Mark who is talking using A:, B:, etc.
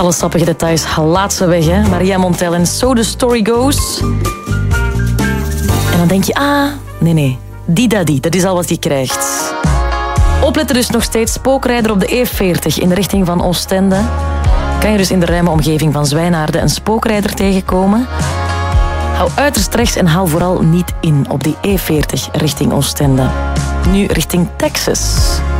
A: Alle sappige details, laat ze weg, hè. Maria Montel en So The Story Goes. En dan denk je, nee, die, dat is al wat je krijgt. Opletten dus nog steeds, spookrijder op de E40 in de richting van Oostende. Kan je dus in de ruime omgeving van Zwijnaarden een spookrijder tegenkomen. Hou uiterst rechts en haal vooral niet in op die E40 richting Oostende. Nu richting Texas.